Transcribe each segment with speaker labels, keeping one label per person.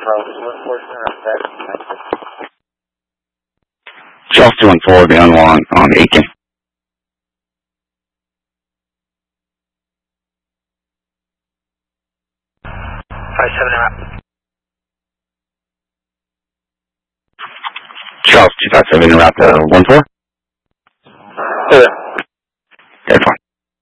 Speaker 1: Charles 214, the unlong on Aiken.
Speaker 2: 57 route.
Speaker 1: Charles 257 en route to 14.
Speaker 2: Yeah.
Speaker 1: Dead fine.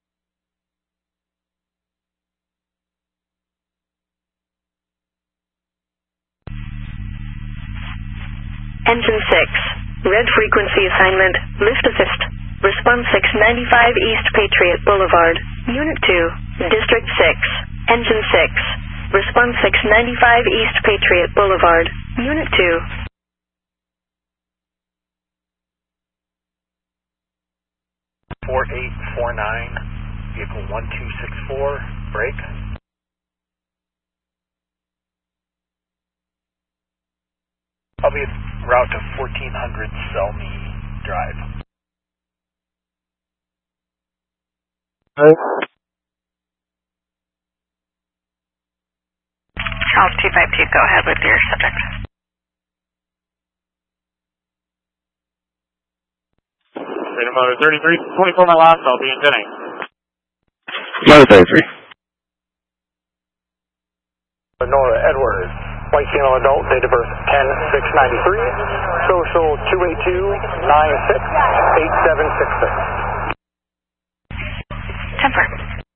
Speaker 3: Engine 6, red frequency assignment, lift assist. Response 695 East Patriot Boulevard, Unit 2, District 6. Engine 6, response 695 East Patriot Boulevard, Unit 2.
Speaker 2: .4849, vehicle 1264, break. I'll be en route to 1400 Selmy Drive.
Speaker 3: Charles 252, go ahead with your subject.
Speaker 4: Freedom Motor 33, 24 my last, I'll be in 10-8.
Speaker 1: Motor 33.
Speaker 2: Nora Edwards, white female adult, date of birth 10/6/93, social 282-96-8766.
Speaker 3: Temper.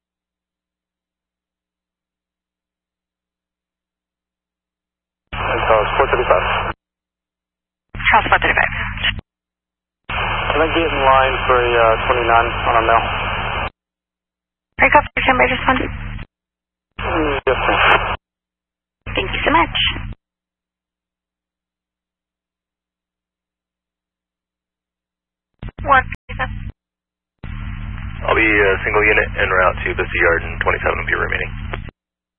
Speaker 2: And so it's 435.
Speaker 3: Charles 435.
Speaker 2: Can I get in line for a 29 on our mail?
Speaker 3: Break up for December just one.
Speaker 2: Yes, sir.
Speaker 3: Thank you so much. What?
Speaker 5: I'll be a single unit en route to Vista Yard and 27 will be remaining.